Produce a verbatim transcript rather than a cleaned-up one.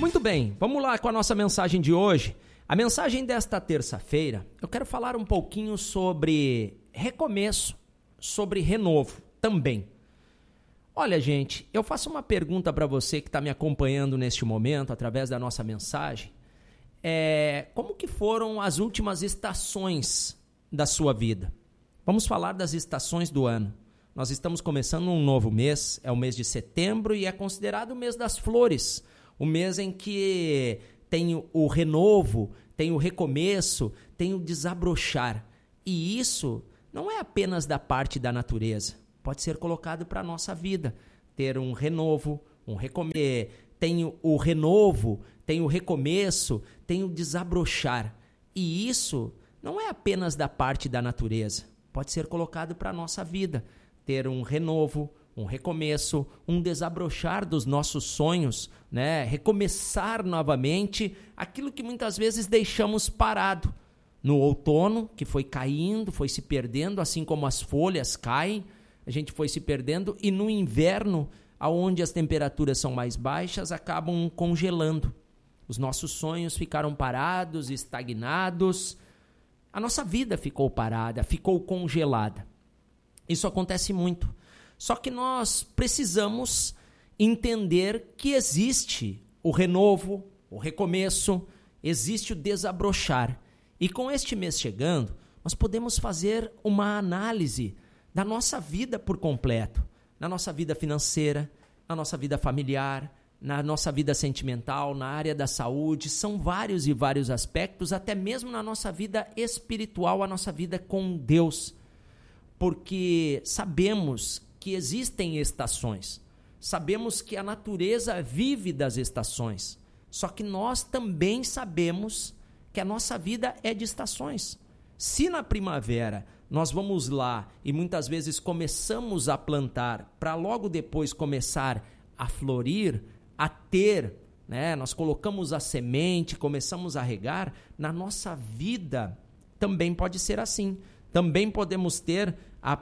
Muito bem, vamos lá com a nossa mensagem de hoje. A mensagem desta terça-feira, eu quero falar um pouquinho sobre recomeço, sobre renovo também. Olha, gente, eu faço uma pergunta para você que está me acompanhando neste momento, através da nossa mensagem. É, como que foram as últimas estações da sua vida? Vamos falar das estações do ano. Nós estamos começando um novo mês, é o mês de setembro e é considerado o mês das flores. O mês em que tem o renovo, tem o recomeço, tem o desabrochar. E isso não é apenas da parte da natureza. Pode ser colocado para a nossa vida. Ter um renovo, um recomeço. Tem o renovo, tem o recomeço, tem o desabrochar. E isso não é apenas da parte da natureza. Pode ser colocado para a nossa vida. Ter um renovo, um recomeço, um desabrochar dos nossos sonhos, né? Recomeçar novamente aquilo que muitas vezes deixamos parado. No outono, que foi caindo, foi se perdendo, assim como as folhas caem, a gente foi se perdendo, e no inverno, onde as temperaturas são mais baixas, acabam congelando. Os nossos sonhos ficaram parados, estagnados, a nossa vida ficou parada, ficou congelada. Isso acontece muito. Só que nós precisamos entender que existe o renovo, o recomeço, existe o desabrochar. E com este mês chegando, nós podemos fazer uma análise da nossa vida por completo, na nossa vida financeira, na nossa vida familiar, na nossa vida sentimental, na área da saúde. São vários e vários aspectos, até mesmo na nossa vida espiritual, a nossa vida com Deus. Porque sabemos que existem estações, sabemos que a natureza vive das estações, só que nós também sabemos que a nossa vida é de estações. Se na primavera nós vamos lá e muitas vezes começamos a plantar para logo depois começar a florir, a ter, né? Nós colocamos a semente, começamos a regar, na nossa vida também pode ser assim. Também podemos ter